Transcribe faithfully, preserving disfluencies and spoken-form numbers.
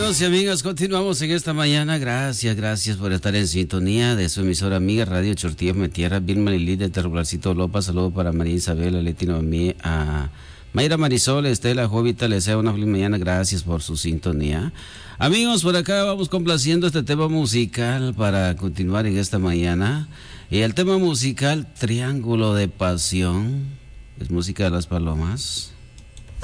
Amigos y amigas, continuamos en esta mañana. Gracias, gracias por estar en sintonía de su emisora amiga Radio Chortillos Metierra, Vilma Lili de Terrolarcito Lopa. Saludos para María Isabel, Leti Noemí, a Mayra Marisol, Estela, Jovita, les deseo una feliz mañana. Gracias por su sintonía. Amigos, por acá vamos complaciendo este tema musical para continuar en esta mañana. Y el tema musical, Triángulo de Pasión, es música de Las Palomas.